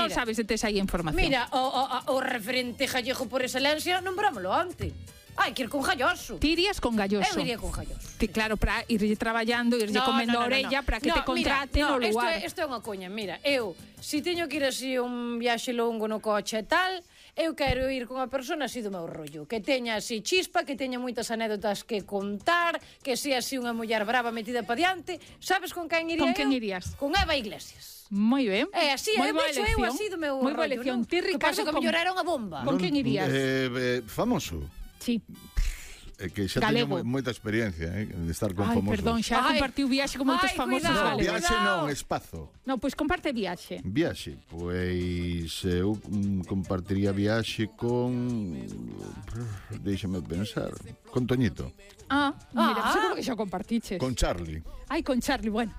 non sabes se tes aí información. Mira, o referente gallego por excelencia, nombrámoslo antes. Hai que ir con Galloso. Ti irías con Galloso? Eu iría con Galloso. Claro, para irlle traballando, irlle comendo a orella para que te contrate no lugar. Isto é unha coña, mira, eu, se teño que ir así un viaxe longo no coche e tal, eu quero ir con a persona así do meu rollo, que teña así chispa, que teña moitas anécdotas que contar, que sea así unha muller brava metida pa diante. Sabes con quen iría eu? Con quen irías? Con Eva Iglesias. Moi ben. Así, eu así do meu rollo. Moi boa elección. Ti, Ricardo, que pasa que mellor era unha bomba. Con quen irías? Famoso. Sí. Que xa teño moita experiencia de estar con famosos. Perdón, xa compartiu viaxe con moitos famosos galegos. Viaxe non, espazo. Non, pois comparte viaxe. Viaxe, pois eu compartiría viaxe con... Déixame pensar. Con Toñito. Mira, seguro que xa compartiches. Con Charlie. Ai, con Charlie, bueno.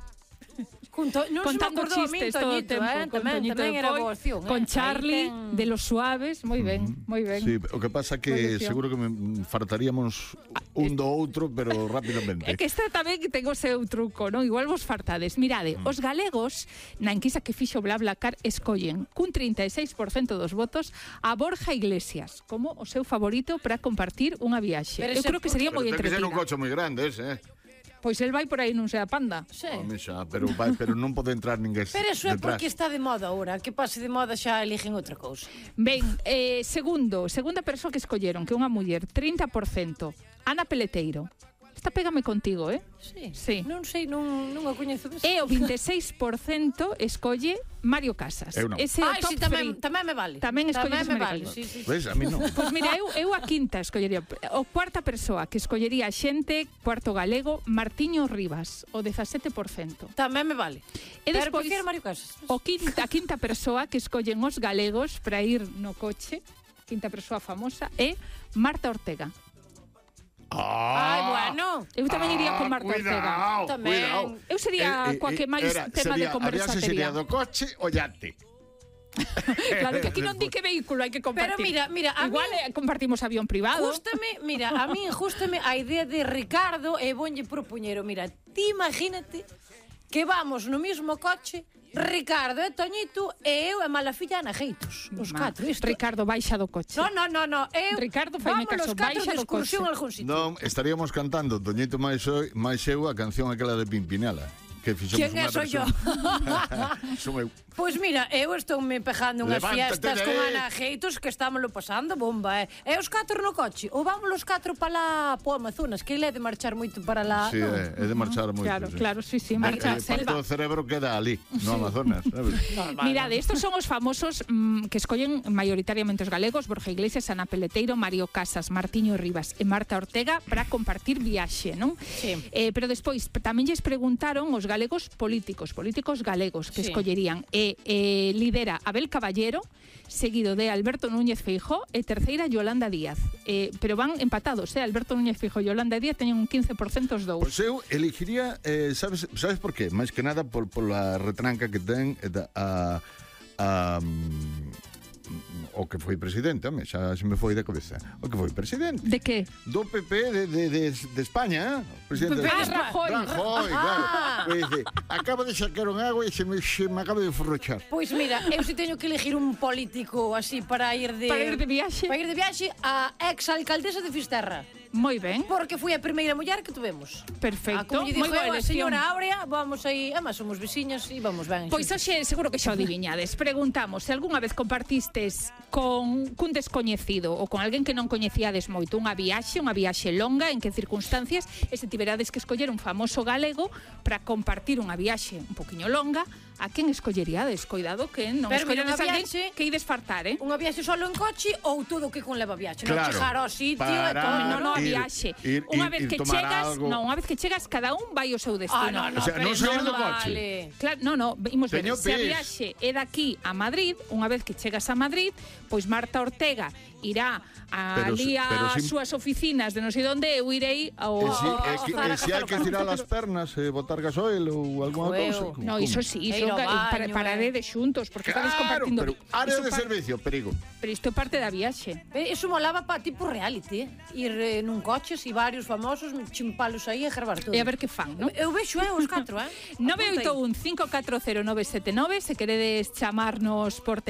Contando chistes todo o tempo, tamén era boa opción. Con Charlie, de los suaves, moi ben, moi ben. Sí, o que pasa que seguro que me fartaríamos un do outro, pero rapidamente. É que esta tamén ten o seu truco, non? Igual vos fartades. Mirade, os galegos, na enquisa que fixo BlaBlaCar, escollen cun 36% dos votos a Borja Iglesias como o seu favorito para compartir unha viaxe. Eu creo que sería moi entretida. Ten que ser un coche moi grande ese, Pois el vai por aí nun Sea Panda. Sí. Pero non pode entrar ninguén. Pero eso é porque está de moda agora. Que pase de moda xa eligen outra cousa. Ben, segunda persoa que escolleron, que é unha muller, 30%, Ana Peleteiro. Esta pégame contigo, Sí. Non sei, non a coñezo. E o 26% escolle Mario Casas. Ese é o top 3. Tamén me vale. Tamén escolles Mario Casas. Sí. Ves, a mí non. Pois mira, eu a quinta escollería. O cuarta persoa que escollería a xente, cuarto galego, Martiño Rivas, o 17%. Tamén me vale. E despois, prefiro Mario Casas. A quinta persoa que escollen os galegos para ir no coche, quinta persoa famosa, é Marta Ortega. Ai, bueno. Eu tamén iría con Marta Ortega. Tamén. Eu sería coa que máis tema de conversa sería tería. do coche o yate. Claro, que aquí non di que vehículo hai que compartir. Pero mira, igual compartimos avión privado. A mí gústame a idea de Ricardo e vonlle propoñero. Mira, ti imagínate que vamos no mismo coche Ricardo e Toñito e eu e mala filla Ana Geitos. Os catro. Ricardo, baixa do coche. No. Ricardo, faime caso, baixa do coche. Non, estaríamos cantando Toñito máis eu a canción aquela de Pimpinela. ¿Quién soy yo? Pois mira, eu estou me pegando unhas fiestas con Ana Geitos que estámoslo pasando bomba, E os catro no coche, ou vamos os catro para o Amazonas, que ele é de marchar moito para lá. Sí, é de marchar moito. Claro, sí, marcha a selva. O cerebro queda ali, no Amazonas, sabes? Mirade, estos son os famosos que escollen maioritariamente os galegos, Borja Iglesias, Ana Peleteiro, Mario Casas, Martiño Rivas e Marta Ortega para compartir viaxe, non? Sí. Pero despois tamén lles preguntaron os galegos políticos galegos que escollerían. Lidera Abel Caballero, seguido de Alberto Núñez Feijóo e terceira Yolanda Díaz. Pero van empatados, Alberto Núñez Feijóo e Yolanda Díaz teñen un 15% os dous. Pois eu elegiría, sabes por qué? Máis que nada pola retranca que ten o que foi presidente, xa se me foi de cabeza. O que foi presidente. De que? Do PP de España, presidente Rajoy, claro. Acaba de sacar un agua e se me acaba de forrochar. Pois mira, eu se teño que elegir un político así para ir de viaxe, a ex-alcaldesa de Fisterra. Moi ben. Porque foi a primeira muller que tuvemos. Perfecto. Como lle dixo a señora Áurea, vamos aí, además somos veciñas e vamos ben. Pois hoxe seguro que xa o adiviñades. Preguntamos se algunha vez compartistes cun descoñecido ou con alguén que non coñecíades moito unha viaxe longa, en que circunstancias, e se tiverades que escoller un famoso galego para compartir unha viaxe un poquinho longa, a quen escolleríades? Coidado que non escolledes a alguén que ides fartar, Unha viaxe solo en coche ou todo o que conleva viaxe? Non chegar ao sitio e todo, viaxe. Unha vez que chegas, cada un vai ao seu destino. O sea, non sair do coche. Claro, imos ver, se a viaxe é daqui a Madrid, unha vez que chegas a Madrid, pois Marta Ortega irá ali ás súas oficinas de non sei onde, eu irei ao... E se hai que estirar as pernas e botar gasoil ou alguna cousa? No, iso sí, pararedes xuntos, porque estades compartindo... Pero área de servicio, perigo. Pero isto é parte da viaxe. Iso molaba para tipo reality, ir nun coche e varios famosos, chimpalos aí e gravar todo. E a ver que fan, non? Eu vexo, os catro, 981 540 979, se queredes chamarnos por